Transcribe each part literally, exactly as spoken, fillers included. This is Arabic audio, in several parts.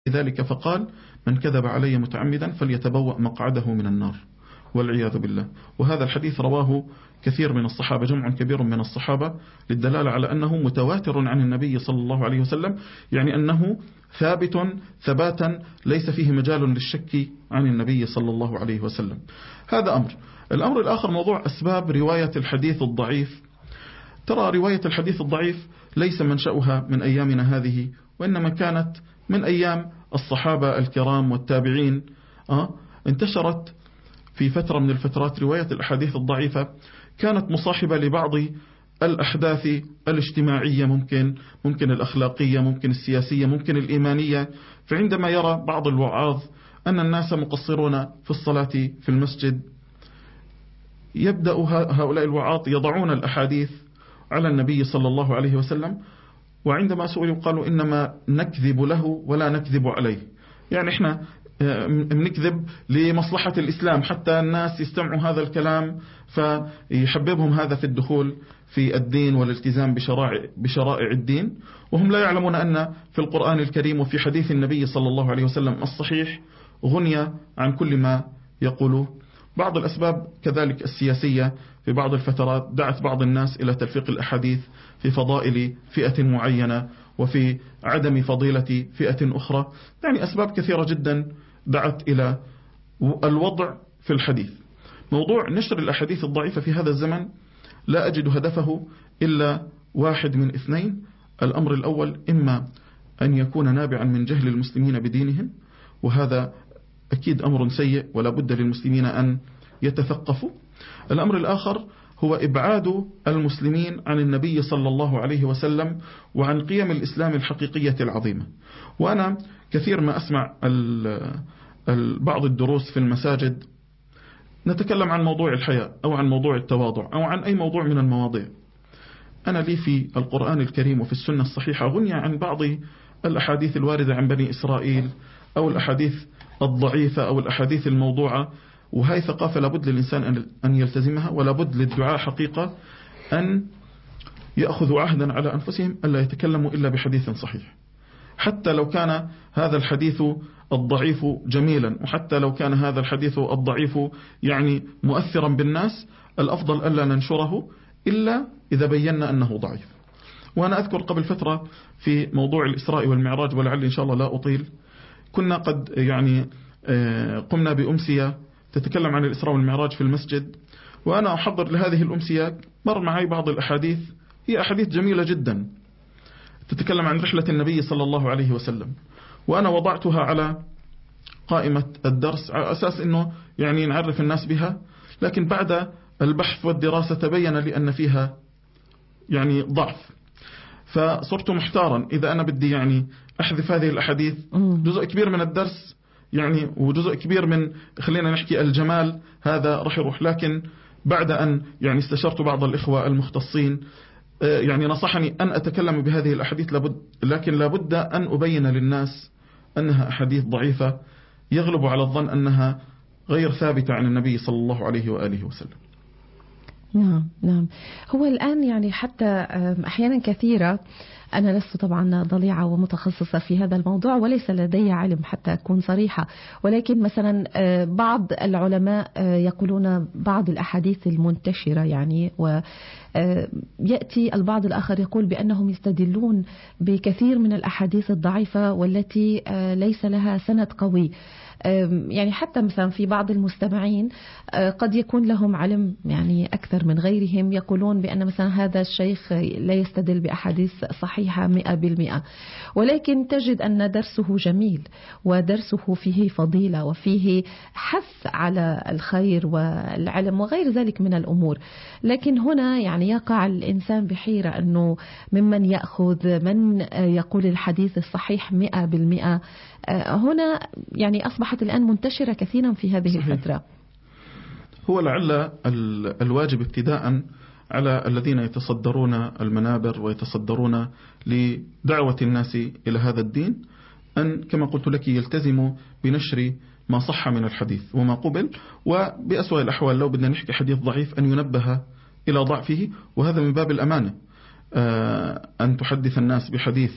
ذلك فقال: من كذب علي متعمدا فليتبوأ مقعده من النار، والعياذ بالله. وهذا الحديث رواه كثير من الصحابة، جمع كبير من الصحابة، للدلالة على أنه متواتر عن النبي صلى الله عليه وسلم، يعني أنه ثابت ثباتا ليس فيه مجال للشك عن النبي صلى الله عليه وسلم. هذا أمر. الأمر الآخر موضوع أسباب رواية الحديث الضعيف. ترى رواية الحديث الضعيف ليس منشأها من أيامنا هذه، وإنما كانت من أيام الصحابة الكرام والتابعين. أه؟ انتشرت في فترة من الفترات رواية الأحاديث الضعيفة، كانت مصاحبة لبعض الأحداث الاجتماعية، ممكن ممكن الأخلاقية، ممكن السياسية، ممكن الإيمانية. فعندما يرى بعض الوعاظ أن الناس مقصرون في الصلاة في المسجد، يبدأ هؤلاء الوعاظ يضعون الأحاديث على النبي صلى الله عليه وسلم، وعندما سئلوا قالوا: إنما نكذب له ولا نكذب عليه. يعني إحنا بنكذب لمصلحة الإسلام، حتى الناس يستمعوا هذا الكلام فيحببهم هذا في الدخول في الدين والالتزام بشرائع, بشرائع الدين، وهم لا يعلمون أن في القرآن الكريم وفي حديث النبي صلى الله عليه وسلم الصحيح غني عن كل ما يقوله. بعض الأسباب كذلك السياسية، في بعض الفترات دعت بعض الناس إلى تلفيق الأحاديث في فضائل فئة معينة وفي عدم فضيلة فئة أخرى. يعني أسباب كثيرة جدا دعت إلى الوضع في الحديث. موضوع نشر الأحاديث الضعيفة في هذا الزمن لا أجد هدفه إلا واحد من اثنين. الأمر الأول: إما أن يكون نابعا من جهل المسلمين بدينهم، وهذا أكيد أمر سيء ولا بد للمسلمين أن يتثقفوا. الأمر الآخر هو إبعاد المسلمين عن النبي صلى الله عليه وسلم وعن قيم الإسلام الحقيقية العظيمة. وأنا كثير ما أسمع بعض الدروس في المساجد نتكلم عن موضوع الحياة أو عن موضوع التواضع أو عن أي موضوع من المواضيع. أنا لي في القرآن الكريم وفي السنة الصحيحة غني عن بعض الأحاديث الواردة عن بني إسرائيل، أو الأحاديث الضعيفة، أو الأحاديث الموضوعة. وهي ثقافة لابد للإنسان أن يلتزمها، ولابد للدعاء حقيقة أن يأخذوا عهدا على أنفسهم ألا يتكلموا إلا بحديث صحيح، حتى لو كان هذا الحديث الضعيف جميلا، وحتى لو كان هذا الحديث الضعيف يعني مؤثرا بالناس، الأفضل ألا ننشره إلا إذا بينا أنه ضعيف. وأنا أذكر قبل فترة في موضوع الإسراء والمعراج، ولعل إن شاء الله لا أطيل، كنا قد يعني قمنا بأمسية تتكلم عن الإسراء والمعراج في المسجد، وأنا أحضر لهذه الأمسية مر معي بعض الأحاديث، هي أحاديث جميلة جدا تتكلم عن رحلة النبي صلى الله عليه وسلم، وأنا وضعتها على قائمة الدرس على أساس أنه يعني نعرف الناس بها. لكن بعد البحث والدراسة تبين لي أن فيها يعني ضعف، فصرت محتارا إذا أنا بدي يعني أحذف هذه الأحاديث. جزء كبير من الدرس يعني وجزء كبير من خلينا نحكي الجمال هذا رح يروح. لكن بعد أن يعني استشرت بعض الإخوة المختصين يعني نصحني أن أتكلم بهذه الأحاديث، لابد لكن لابد أن أبين للناس أنها أحاديث ضعيفة يغلب على الظن أنها غير ثابتة عن النبي صلى الله عليه وآله وسلم. نعم نعم. هو الآن يعني حتى أحيانا كثيرة أنا لست طبعا ضليعة ومتخصصة في هذا الموضوع وليس لدي علم حتى أكون صريحة، ولكن مثلا بعض العلماء يقولون بعض الأحاديث المنتشرة يعني، ويأتي البعض الآخر يقول بأنهم يستدلون بكثير من الأحاديث الضعيفة والتي ليس لها سند قوي. يعني حتى مثلا في بعض المستمعين قد يكون لهم علم يعني أكثر من غيرهم، يقولون بأن مثلا هذا الشيخ لا يستدل بأحاديث صحيحة مئة بالمئة، ولكن تجد أن درسه جميل ودرسه فيه فضيلة وفيه حث على الخير والعلم وغير ذلك من الأمور. لكن هنا يعني يقع الإنسان بحيرة أنه ممن يأخذ من يقول الحديث الصحيح مئة بالمئة. هنا يعني أصبحت الآن منتشرة كثيرا في هذه صحيح. الفترة. هو لعل الواجب ابتداء على الذين يتصدرون المنابر ويتصدرون لدعوة الناس إلى هذا الدين أن كما قلت لك يلتزموا بنشر ما صح من الحديث وما قبل، وبأسوأ الأحوال لو بدنا نحكي حديث ضعيف أن ينبه إلى ضعفه، وهذا من باب الأمانة. أن تحدث الناس بحديث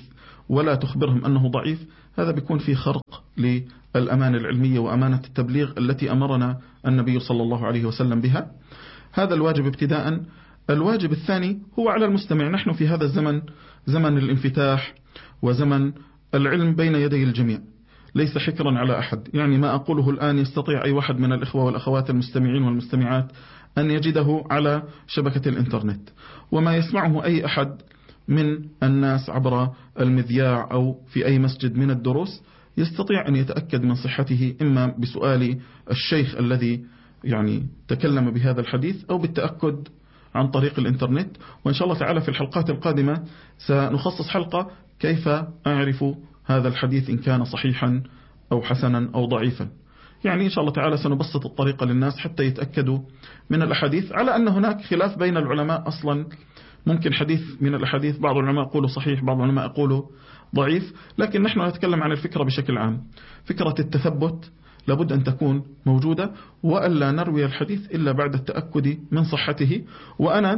ولا تخبرهم أنه ضعيف، هذا بيكون فيه خرق للأمانة العلمية وأمانة التبليغ التي أمرنا النبي صلى الله عليه وسلم بها. هذا الواجب ابتداء. الواجب الثاني هو على المستمع. نحن في هذا الزمن زمن الانفتاح وزمن العلم بين يدي الجميع، ليس حكرا على أحد. يعني ما أقوله الآن يستطيع أي واحد من الإخوة والأخوات المستمعين والمستمعات أن يجده على شبكة الإنترنت، وما يسمعه أي أحد من الناس عبر المذياع أو في أي مسجد من الدروس يستطيع أن يتأكد من صحته، إما بسؤال الشيخ الذي يعني تكلم بهذا الحديث أو بالتأكد عن طريق الإنترنت. وإن شاء الله تعالى في الحلقات القادمة سنخصص حلقة كيف أعرف هذا الحديث إن كان صحيحا أو حسنا أو ضعيفا. يعني إن شاء الله تعالى سنبسط الطريقة للناس حتى يتأكدوا من الأحاديث، على أن هناك خلاف بين العلماء أصلا. ممكن حديث من الأحاديث بعض العلماء يقولوا صحيح، بعض العلماء يقولوا ضعيف، لكن نحن نتكلم عن الفكرة بشكل عام. فكرة التثبت لابد أن تكون موجودة، وألا نروي الحديث إلا بعد التأكد من صحته. وأنا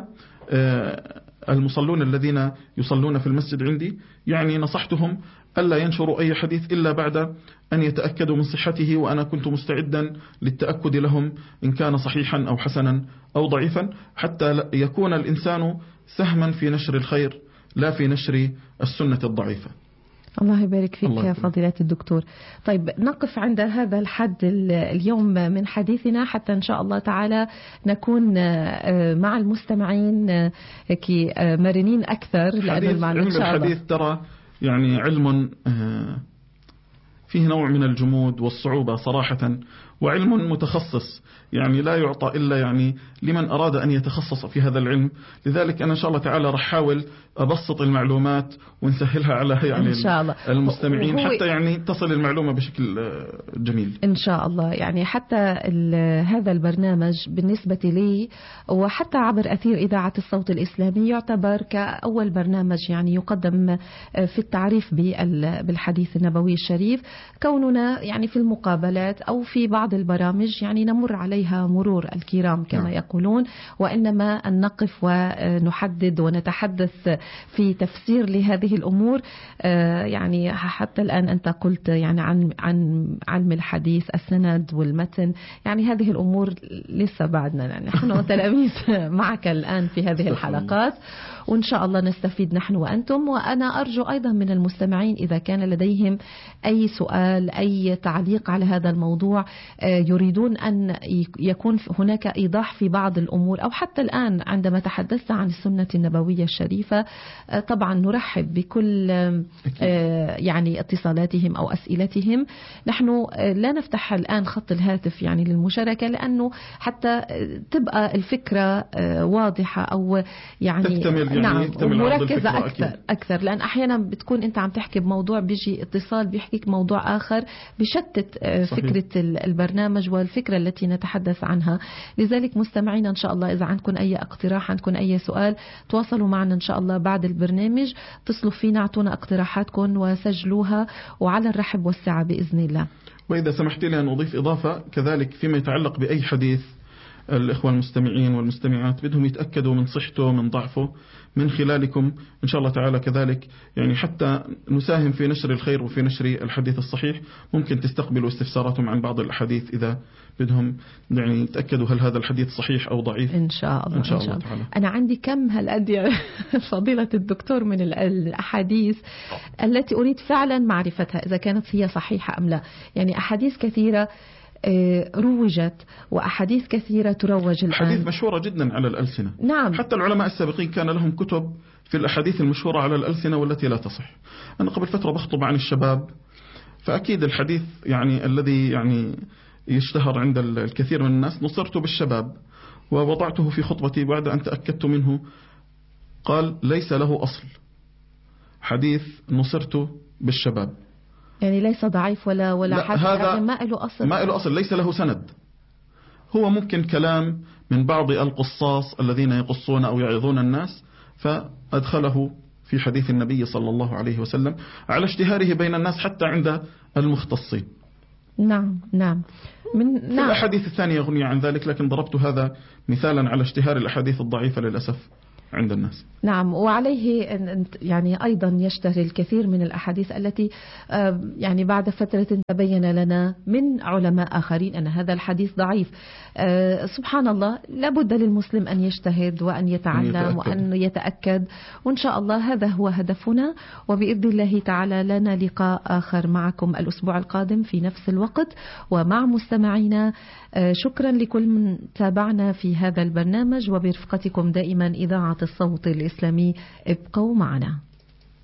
المصلون الذين يصلون في المسجد عندي يعني نصحتهم ألا ينشروا أي حديث إلا بعد أن يتأكدوا من صحته، وأنا كنت مستعدا للتأكد لهم إن كان صحيحا أو حسنا أو ضعيفا، حتى يكون الإنسان سهما في نشر الخير لا في نشر السنة الضعيفة. الله يبارك فيك يا فضيلة الدكتور. طيب نقف عند هذا الحد اليوم من حديثنا، حتى إن شاء الله تعالى نكون مع المستمعين كي مرنين أكثر، لأن علم الحديث ترى يعني علم فيه نوع من الجمود والصعوبة صراحة، وعلم متخصص يعني لا يعطى إلا يعني لمن أراد أن يتخصص في هذا العلم. لذلك أنا إن شاء الله تعالى رح أحاول أبسط المعلومات ونسهلها على يعني إن شاء الله المستمعين، حتى يعني تصل المعلومة بشكل جميل إن شاء الله. يعني حتى هذا البرنامج بالنسبة لي وحتى عبر أثير إذاعة الصوت الإسلامي يعتبر كأول برنامج يعني يقدم في التعريف بالحديث النبوي الشريف، كوننا يعني في المقابلات أو في بعض البرامج يعني نمر عليها مرور الكرام كما يقولون، وإنما أن نقف ونحدد ونتحدث في تفسير لهذه الأمور. يعني حتى الآن أنت قلت يعني عن عن علم الحديث، السند والمتن، يعني هذه الأمور لسه بعدنا، نحن تلاميذ معك الآن في هذه الحلقات، وإن شاء الله نستفيد نحن وأنتم. وأنا أرجو أيضا من المستمعين إذا كان لديهم أي سؤال أي تعليق على هذا الموضوع، يريدون أن يكون هناك إيضاح في بعض الأمور، أو حتى الآن عندما تحدثت عن السنة النبوية الشريفة طبعا نرحب بكل يعني اتصالاتهم أو أسئلتهم. نحن لا نفتح الآن خط الهاتف يعني للمشاركة، لأنه حتى تبقى الفكرة واضحة أو يعني, يعني نعم مركزة أكثر أكيد. أكثر لأن أحيانا بتكون أنت عم تحكي بموضوع بيجي اتصال بيحكيك موضوع آخر بشتت فكرة البرنامج والفكرة التي نتحدث عنها. لذلك مستمعين إن شاء الله إذا عندكم أي اقتراح، عندكم أي سؤال، تواصلوا معنا إن شاء الله بعد البرنامج، اتصلوا فينا، اعطونا اقتراحاتكم وسجلوها، وعلى الرحب والسعة بإذن الله. وإذا سمحت لي أن أضيف إضافة كذلك فيما يتعلق بأي حديث، الإخوة المستمعين والمستمعات بدهم يتأكدوا من صحته من ضعفه من خلالكم إن شاء الله تعالى كذلك، يعني حتى نساهم في نشر الخير وفي نشر الحديث الصحيح. ممكن تستقبلوا استفساراتهم عن بعض الأحاديث إذا بدهم يعني يتأكدوا هل هذا الحديث صحيح أو ضعيف إن شاء الله. إن شاء الله, إن شاء الله تعالى. أنا عندي كم هالقد فضيلة الدكتور من الأحاديث التي أريد فعلا معرفتها إذا كانت هي صحيحة أم لا. يعني أحاديث كثيرة روجت وأحاديث كثيرة تروج الآن، أحاديث مشهورة جدا على الألسنة. نعم. حتى العلماء السابقين كان لهم كتب في الأحاديث المشهورة على الألسنة والتي لا تصح. أنا قبل فترة بخطب عن الشباب، فأكيد الحديث يعني الذي يعني يشتهر عند الكثير من الناس نصرت بالشباب، ووضعته في خطبتي بعد أن تأكدت منه. قال ليس له أصل حديث نصرت بالشباب، يعني ليس ضعيف ولا ولا حديث، هذا ما له أصل، ما له أصل، ليس له سند. هو ممكن كلام من بعض القصاص الذين يقصون أو يعظون الناس، فأدخله في حديث النبي صلى الله عليه وسلم على اشتهاره بين الناس حتى عند المختصين. نعم نعم من نعم. الأحاديث الثانية غنية عن ذلك، لكن ضربت هذا مثالا على اشتهار الأحاديث الضعيفة للأسف. عند الناس. نعم، وعليه أن يعني أيضا يشتري الكثير من الأحاديث التي يعني بعد فترة تبين لنا من علماء آخرين أن هذا الحديث ضعيف. سبحان الله، لابد للمسلم أن يجتهد وأن يتعلم وأن يتأكد، وإن شاء الله هذا هو هدفنا. وبإذن الله تعالى لنا لقاء آخر معكم الأسبوع القادم في نفس الوقت ومع مستمعينا. شكرا لكل من تابعنا في هذا البرنامج، وبرفقتكم دائما إذاعة الصوت الإسلامي. ابقوا معنا.